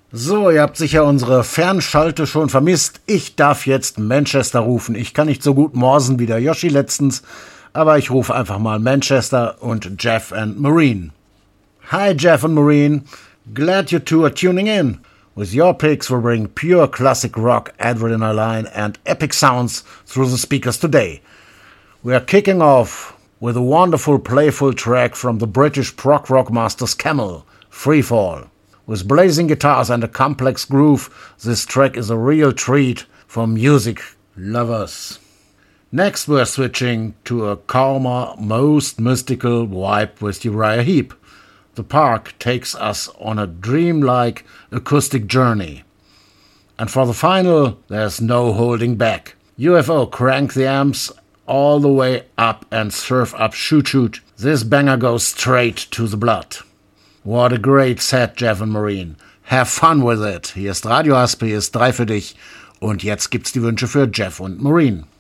So, ihr habt sicher unsere Fernschalte schon vermisst. Ich darf jetzt Manchester rufen. Ich kann nicht so gut morsen wie der Yoshi letztens, aber ich rufe einfach mal Manchester und Jeff and Maureen. Hi Jeff and Maureen, glad you two are tuning in. With your picks we'll bring pure classic rock, adrenaline and epic sounds through the speakers today. We are kicking off with a wonderful playful track from the British prog rock masters Camel, Freefall. With blazing guitars and a complex groove, this track is a real treat for music lovers. Next we're switching to a calmer, most mystical vibe with Uriah Heep. The Park takes us on a dreamlike acoustic journey. And for the final, there's no holding back. UFO crank the amps all the way up and surf up Shoot Shoot. This banger goes straight to the blood. What a great set, Jeff and Maureen. Have fun with it. Hier ist Radio Aspe, hier ist 3 für dich. Und jetzt gibt's die Wünsche für Jeff und Maureen.